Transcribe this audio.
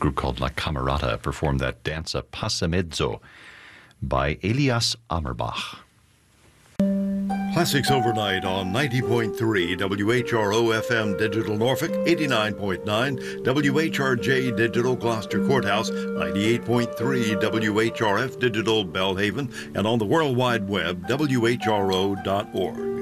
group called La Camerata performed that Danza Passamezzo by Elias Amerbach. Classics Overnight on 90.3 WHRO FM Digital Norfolk, 89.9 WHRJ Digital Gloucester Courthouse, 98.3 WHRF Digital Belhaven, and on the World Wide Web, WHRO.org.